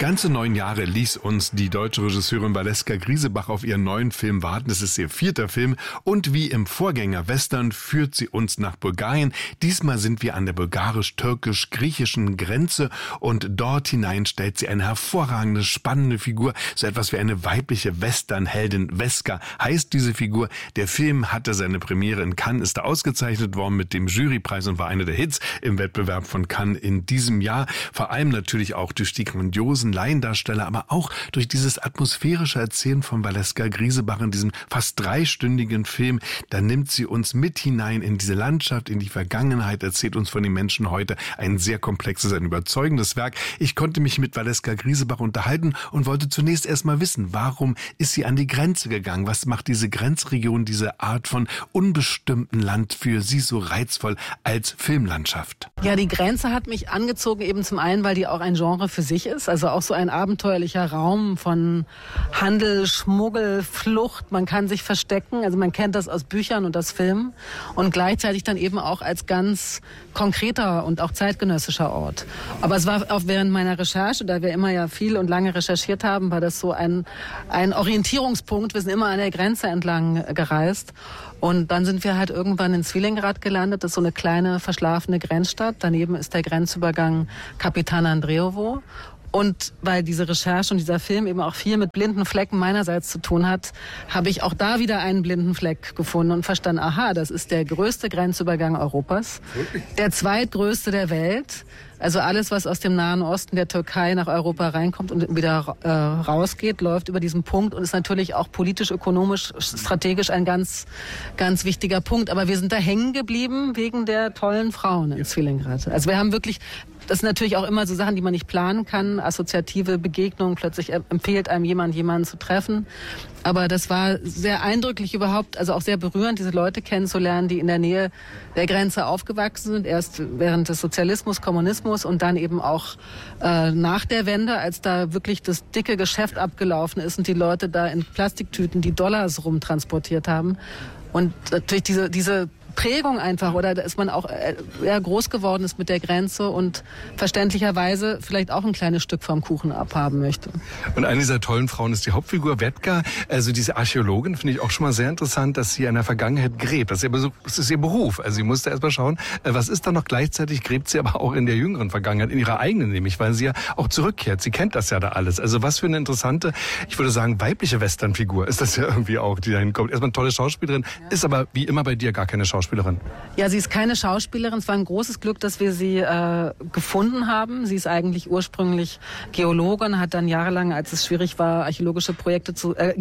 Ganze 9 Jahre ließ uns die deutsche Regisseurin Valeska Griesebach auf ihren neuen Film warten. Es ist ihr 4. Film und wie im Vorgänger Western führt sie uns nach Bulgarien. Diesmal sind wir an der bulgarisch-türkisch-griechischen Grenze und dort hinein stellt sie eine hervorragende, spannende Figur. So etwas wie eine weibliche Westernheldin. Veska heißt diese Figur. Der Film hatte seine Premiere in Cannes, ist da ausgezeichnet worden mit dem Jurypreis und war einer der Hits im Wettbewerb von Cannes in diesem Jahr. Vor allem natürlich auch durch die grandiosen Laiendarsteller, aber auch durch dieses atmosphärische Erzählen von Valeska Griesebach in diesem fast 3-stündigen Film. Da nimmt sie uns mit hinein in diese Landschaft, in die Vergangenheit, erzählt uns von den Menschen heute. Ein sehr komplexes, ein überzeugendes Werk. Ich konnte mich mit Valeska Griesebach unterhalten und wollte zunächst erstmal wissen, warum ist sie an die Grenze gegangen? Was macht diese Grenzregion, diese Art von unbestimmten Land für sie so reizvoll als Filmlandschaft? Ja, die Grenze hat mich angezogen, eben zum einen, weil die auch ein Genre für sich ist, also auch so ein abenteuerlicher Raum von Handel, Schmuggel, Flucht. Man kann sich verstecken, also man kennt das aus Büchern und aus Filmen und gleichzeitig dann eben auch als ganz konkreter und auch zeitgenössischer Ort. Aber es war auch während meiner Recherche, da wir immer ja viel und lange recherchiert haben, war das so ein Orientierungspunkt. Wir sind immer an der Grenze entlang gereist. Und dann sind wir halt irgendwann in Svilengrad gelandet. Das ist so eine kleine, verschlafene Grenzstadt. Daneben ist der Grenzübergang Kapitan Andreevo. Und weil diese Recherche und dieser Film eben auch viel mit blinden Flecken meinerseits zu tun hat, habe ich auch da wieder einen blinden Fleck gefunden und verstanden, aha, das ist der größte Grenzübergang Europas, der zweitgrößte der Welt. Also alles, was aus dem Nahen Osten der Türkei nach Europa reinkommt und wieder rausgeht, läuft über diesen Punkt und ist natürlich auch politisch, ökonomisch, strategisch ein ganz, ganz wichtiger Punkt. Aber wir sind da hängen geblieben wegen der tollen Frauen in Svilengrad. Also wir haben wirklich, das sind natürlich auch immer so Sachen, die man nicht planen kann, assoziative Begegnungen, plötzlich empfiehlt einem jemanden zu treffen. Aber das war sehr eindrücklich überhaupt, also auch sehr berührend, diese Leute kennenzulernen, die in der Nähe der Grenze aufgewachsen sind, erst während des Sozialismus, Kommunismus und dann eben auch nach der Wende, als da wirklich das dicke Geschäft abgelaufen ist und die Leute da in Plastiktüten die Dollars rumtransportiert haben. Und durch diese Prägung einfach, oder dass man auch eher groß geworden ist mit der Grenze und verständlicherweise vielleicht auch ein kleines Stück vom Kuchen abhaben möchte. Und eine dieser tollen Frauen ist die Hauptfigur Vetka, also diese Archäologin, finde ich auch schon mal sehr interessant, dass sie in der Vergangenheit gräbt. Das ist ihr Beruf. Also sie musste erst mal schauen, was ist da noch. Gleichzeitig gräbt sie aber auch in der jüngeren Vergangenheit, in ihrer eigenen nämlich, weil sie ja auch zurückkehrt. Sie kennt das ja da alles. Also was für eine interessante, ich würde sagen, weibliche Westernfigur ist das ja irgendwie auch, die da hinkommt. Erstmal eine tolle Schauspielerin, ist aber wie immer bei dir gar keine Schauspielerin. Ja, sie ist keine Schauspielerin. Es war ein großes Glück, dass wir sie gefunden haben. Sie ist eigentlich ursprünglich Geologin, hat dann jahrelang, als es schwierig war, geologische Projekte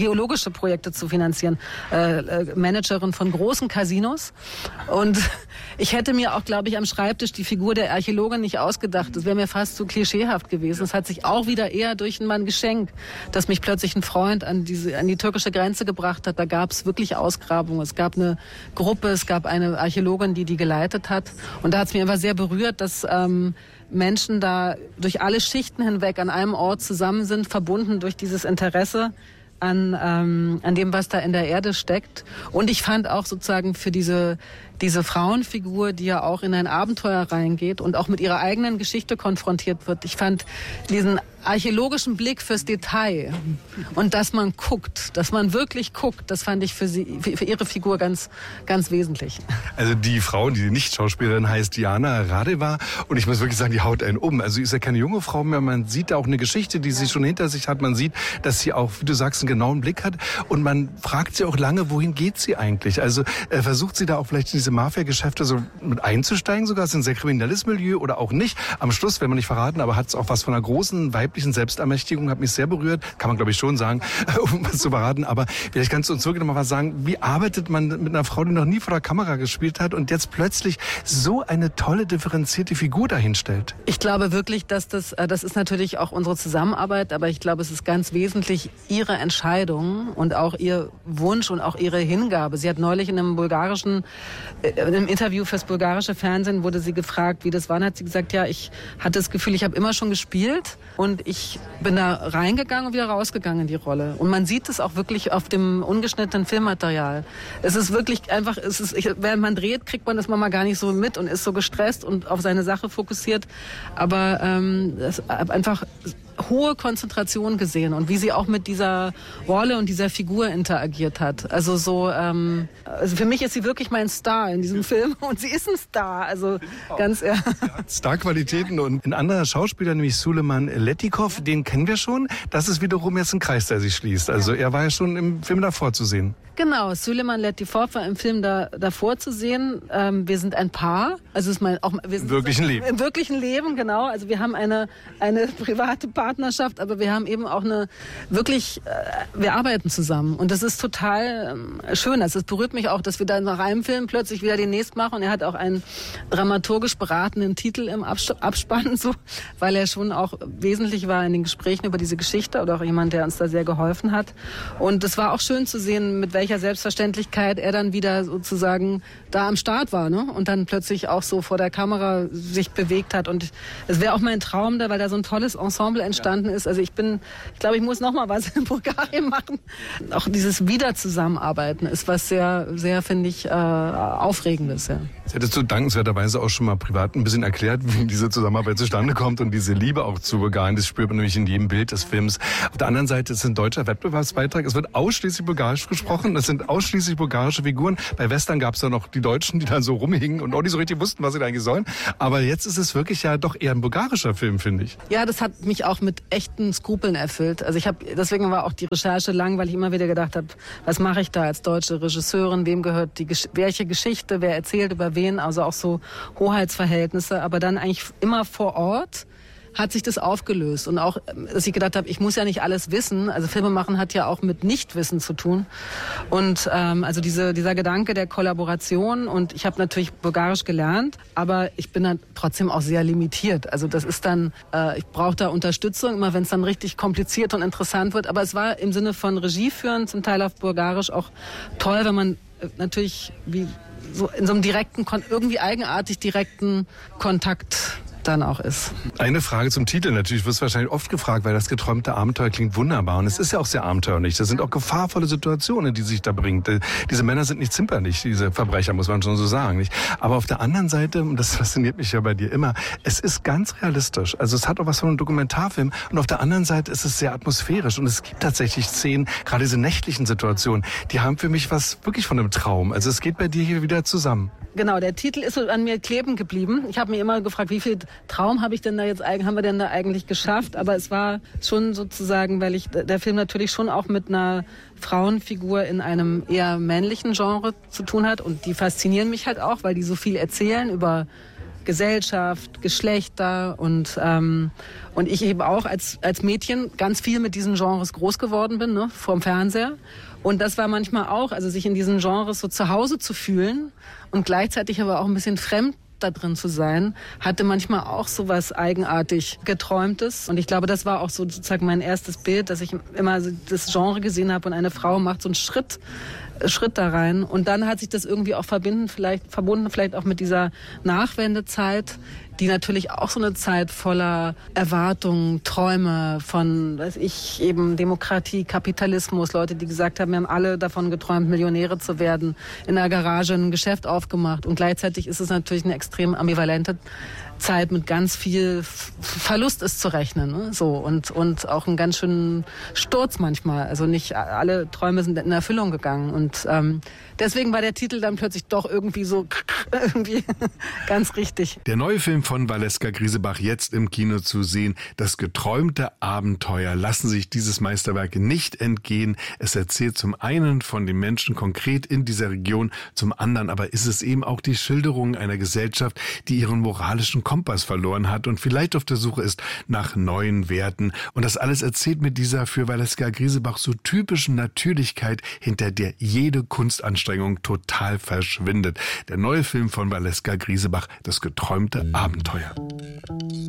zu finanzieren, Managerin von großen Casinos. Und ich hätte mir auch, glaube ich, am Schreibtisch die Figur der Archäologin nicht ausgedacht. Das wäre mir fast zu klischeehaft gewesen. Es hat sich auch wieder eher durch ein Geschenk, dass mich plötzlich ein Freund an die türkische Grenze gebracht hat. Da gab es wirklich Ausgrabungen. Es gab eine Gruppe, es gab eine Archäologin, die geleitet hat. Und da hat es mich einfach sehr berührt, dass Menschen da durch alle Schichten hinweg an einem Ort zusammen sind, verbunden durch dieses Interesse an dem, was da in der Erde steckt. Und ich fand auch sozusagen für diese Frauenfigur, die ja auch in ein Abenteuer reingeht und auch mit ihrer eigenen Geschichte konfrontiert wird. Ich fand diesen archäologischen Blick fürs Detail und dass man guckt, dass man wirklich guckt, das fand ich für ihre Figur ganz, ganz wesentlich. Also die Frau, die Nicht-Schauspielerin heißt Diana Radeva und ich muss wirklich sagen, die haut einen um. Also sie ist ja keine junge Frau mehr, man sieht da auch eine Geschichte, die sie schon hinter sich hat. Man sieht, dass sie auch, wie du sagst, einen genauen Blick hat und man fragt sie auch lange, wohin geht sie eigentlich? Also versucht sie da auch vielleicht in diese Mafia-Geschäfte so mit einzusteigen sogar? Ist ein sehr kriminelles Milieu oder auch nicht? Am Schluss, wenn man nicht verraten, aber hat es auch was von einer großen weiblichen Selbstermächtigung, hat mich sehr berührt, kann man glaube ich schon sagen, um was zu verraten, aber vielleicht kannst du uns wirklich noch mal was sagen, wie arbeitet man mit einer Frau, die noch nie vor der Kamera gespielt hat und jetzt plötzlich so eine tolle, differenzierte Figur dahinstellt? Ich glaube wirklich, dass das ist natürlich auch unsere Zusammenarbeit, aber ich glaube, es ist ganz wesentlich ihre Entscheidung und auch ihr Wunsch und auch ihre Hingabe. Sie hat neulich in einem bulgarischen Im Interview fürs bulgarische Fernsehen wurde sie gefragt, wie das war. Und hat sie gesagt, ja, ich hatte das Gefühl, ich habe immer schon gespielt und ich bin da reingegangen und wieder rausgegangen in die Rolle. Und man sieht es auch wirklich auf dem ungeschnittenen Filmmaterial. Es ist wirklich einfach, während man dreht, kriegt man das manchmal gar nicht so mit und ist so gestresst und auf seine Sache fokussiert. Aber es einfach hohe Konzentration gesehen und wie sie auch mit dieser Rolle und dieser Figur interagiert hat. Also also für mich ist sie wirklich mein Star in diesem Film und sie ist ein Star. Also ganz ehrlich. Star-Qualitäten und ein anderer Schauspieler, nämlich Suleyman Letikov, den kennen wir schon. Das ist wiederum jetzt ein Kreis, der sich schließt. Also er war ja schon im Film davor zu sehen. Genau, Suleyman Letikov war im Film davor zu sehen. Wir sind ein Paar. Also ist wir sind im wirklichen Leben. Im wirklichen Leben, genau. Also wir haben eine private Partnerschaft, aber wir haben eben auch wir arbeiten zusammen. Und das ist total schön. Also es berührt mich auch, dass wir dann nach einem Film plötzlich wieder den nächsten machen. Und er hat auch einen dramaturgisch beratenden Titel im Abspann, so, weil er schon auch wesentlich war in den Gesprächen über diese Geschichte oder auch jemand, der uns da sehr geholfen hat. Und es war auch schön zu sehen, mit welcher Selbstverständlichkeit er dann wieder sozusagen da am Start war, ne? Und dann plötzlich auch so vor der Kamera sich bewegt hat. Und es wäre auch mein Traum da, weil da so ein tolles Ensemble entstanden ist. Also ich glaube, ich muss noch mal was in Bulgarien machen. Auch dieses Wiederzusammenarbeiten ist was sehr, sehr, finde ich, Aufregendes. Ja. Das hättest du dankenswerterweise auch schon mal privat ein bisschen erklärt, wie diese Zusammenarbeit zustande kommt und diese Liebe auch zu Bulgarien. Das spürt man nämlich in jedem Bild des Films. Auf der anderen Seite ist es ein deutscher Wettbewerbsbeitrag. Es wird ausschließlich bulgarisch gesprochen. Es sind ausschließlich bulgarische Figuren. Bei Western gab es da noch die Deutschen, die dann so rumhingen und auch nicht so richtig wussten, was sie da eigentlich sollen. Aber jetzt ist es wirklich ja doch eher ein bulgarischer Film, finde ich. Ja, das hat mich auch mit echten Skrupeln erfüllt. Also deswegen war auch die Recherche lang, weil ich immer wieder gedacht habe, was mache ich da als deutsche Regisseurin? Wem gehört welche Geschichte? Wer erzählt über wen? Also auch so Hoheitsverhältnisse. Aber dann eigentlich immer vor Ort hat sich das aufgelöst. Und auch, dass ich gedacht habe, ich muss ja nicht alles wissen. Also Filme machen hat ja auch mit Nichtwissen zu tun. Und also dieser Gedanke der Kollaboration. Und ich habe natürlich Bulgarisch gelernt, aber ich bin dann trotzdem auch sehr limitiert. Also das ist dann, ich brauche da Unterstützung, immer wenn es dann richtig kompliziert und interessant wird. Aber es war im Sinne von Regie führen, zum Teil auf Bulgarisch auch toll, wenn man natürlich so in so einem irgendwie eigenartig direkten Kontakt dann auch ist. Eine Frage zum Titel natürlich. Du wirst wahrscheinlich oft gefragt, weil das geträumte Abenteuer klingt wunderbar. Und es ist ja auch sehr abenteuerlich. Das sind auch gefahrvolle Situationen, die sich da bringt. Diese Männer sind nicht zimperlich, diese Verbrecher, muss man schon so sagen. Nicht? Aber auf der anderen Seite, und das fasziniert mich ja bei dir immer, es ist ganz realistisch. Also es hat auch was von einem Dokumentarfilm. Und auf der anderen Seite ist es sehr atmosphärisch. Und es gibt tatsächlich Szenen, gerade diese nächtlichen Situationen, die haben für mich was wirklich von einem Traum. Also es geht bei dir hier wieder zusammen. Genau, der Titel ist so an mir kleben geblieben. Ich habe mir immer gefragt, wie viel Traum haben wir denn da eigentlich geschafft? Aber es war schon sozusagen, weil der Film natürlich schon auch mit einer Frauenfigur in einem eher männlichen Genre zu tun hat. Und die faszinieren mich halt auch, weil die so viel erzählen über Gesellschaft, Geschlechter und ich eben auch als Mädchen ganz viel mit diesen Genres groß geworden bin, ne, vorm Fernseher. Und das war manchmal auch, also sich in diesen Genres so zu Hause zu fühlen und gleichzeitig aber auch ein bisschen fremd da drin zu sein, hatte manchmal auch so was eigenartig Geträumtes. Und ich glaube, das war auch so sozusagen mein erstes Bild, dass ich immer das Genre gesehen habe und eine Frau macht so einen Schritt da rein. Und dann hat sich das irgendwie auch verbunden vielleicht auch mit dieser Nachwendezeit, die natürlich auch so eine Zeit voller Erwartungen, Träume von, eben Demokratie, Kapitalismus, Leute, die gesagt haben, wir haben alle davon geträumt, Millionäre zu werden, in einer Garage ein Geschäft aufgemacht. Und gleichzeitig ist es natürlich eine extrem ambivalente Zeit mit ganz viel Verlust ist zu rechnen, ne? So und auch einen ganz schönen Sturz manchmal. Also nicht alle Träume sind in Erfüllung gegangen und deswegen war der Titel dann plötzlich doch irgendwie so irgendwie ganz richtig. Der neue Film von Valeska Grisebach jetzt im Kino zu sehen. Das geträumte Abenteuer. Lassen sich dieses Meisterwerk nicht entgehen. Es erzählt zum einen von den Menschen konkret in dieser Region, zum anderen aber ist es eben auch die Schilderung einer Gesellschaft, die ihren moralischen Kompass verloren hat und vielleicht auf der Suche ist nach neuen Werten. Und das alles erzählt mit dieser für Valeska Grisebach so typischen Natürlichkeit, hinter der jede Kunstanstrengung total verschwindet. Der neue Film von Valeska Grisebach, das geträumte Abenteuer.